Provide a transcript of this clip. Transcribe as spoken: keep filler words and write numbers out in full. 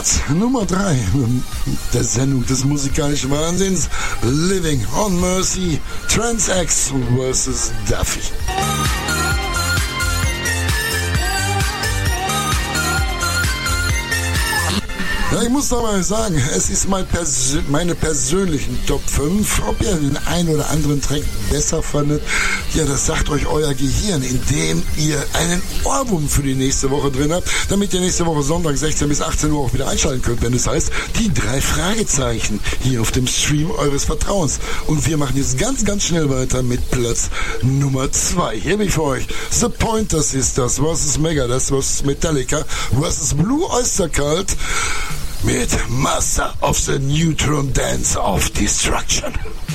Platz Nummer drei der Sendung des musikalischen Wahnsinns, Living on Mercy, Trans-X versus. Duffy. Ja, ich muss doch mal sagen, es ist mein Persö- meine persönlichen Top fünf. Ob ihr den einen oder anderen Track besser fandet, ja, das sagt euch euer Gehirn, indem ihr einen Ohrwurm für die nächste Woche drin habt, damit ihr nächste Woche Sonntag sechzehn bis achtzehn Uhr auch wieder einschalten könnt, wenn es heißt, die drei Fragezeichen hier auf dem Stream eures Vertrauens. Und wir machen jetzt ganz, ganz schnell weiter mit Platz Nummer zwei. Hier bin ich für euch. The Pointer Sisters versus Megadeth versus Metallica versus Blue Oyster Cult mit Master of the Neutron Dance of Destruction.